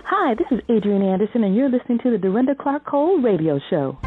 Hi, this is Adrienne Anderson, and you're listening to the Dorinda Clark Cole Radio Show.